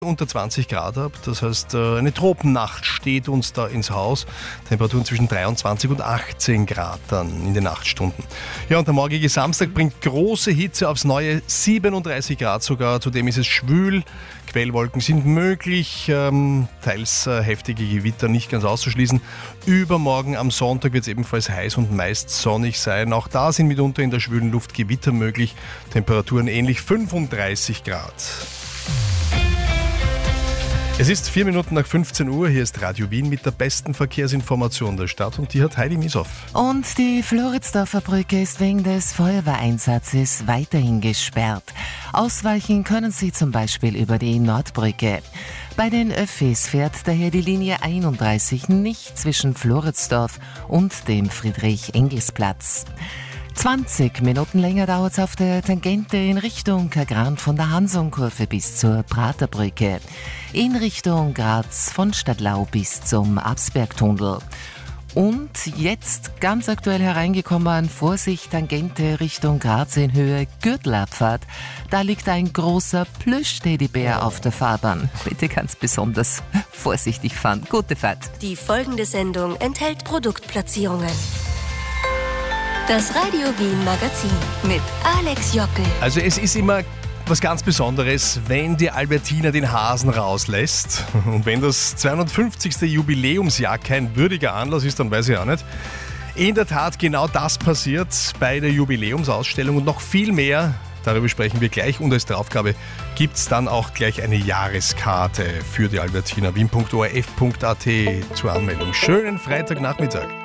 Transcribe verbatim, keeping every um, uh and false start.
unter zwanzig Grad ab. Das heißt, eine Tropennacht steht uns da ins Haus. Temperaturen zwischen dreiundzwanzig und achtzehn Grad dann in den Nachtstunden. Ja, und der morgige Samstag bringt große Hitze aufs Neue, siebenunddreißig Grad sogar. Zudem ist es schwül, Quellwolken sind möglich, ähm, teils äh, heftige Gewitter nicht ganz auszuschließen. Übermorgen am Sonntag wird es ebenfalls heiß und meist sonnig sein. Auch da sind mitunter in der schwülen Luft Gewitter möglich. Temperaturen ähnlich fünfunddreißig Grad. Es ist vier Minuten nach fünfzehn Uhr, hier ist Radio Wien mit der besten Verkehrsinformation der Stadt und die hat Heidi Mieshoff. Und die Floridsdorfer Brücke ist wegen des Feuerwehreinsatzes weiterhin gesperrt. Ausweichen können Sie zum Beispiel über die Nordbrücke. Bei den Öffis fährt daher die Linie einunddreißig nicht zwischen Floridsdorf und dem Friedrich-Engels-Platz. zwanzig Minuten länger dauert es auf der Tangente in Richtung Kagran von der Hansonkurve bis zur Praterbrücke. In Richtung Graz von Stadlau bis zum Absbergtunnel. Und jetzt ganz aktuell hereingekommen, Vorsicht, Tangente Richtung Graz in Höhe Gürtelabfahrt. Da liegt ein großer Plüsch-Teddybär auf der Fahrbahn. Bitte ganz besonders vorsichtig fahren. Gute Fahrt. Die folgende Sendung enthält Produktplatzierungen. Das Radio Wien Magazin mit Alex Jockel. Also es ist immer was ganz Besonderes, wenn die Albertina den Hasen rauslässt. Und wenn das zweihundertfünfzigste Jubiläumsjahr kein würdiger Anlass ist, dann weiß ich auch nicht. In der Tat, genau das passiert bei der Jubiläumsausstellung und noch viel mehr. Darüber sprechen wir gleich und als Draufgabe gibt es dann auch gleich eine Jahreskarte für die Albertina. wien punkt o r f punkt a t zur Anmeldung. Schönen Freitagnachmittag.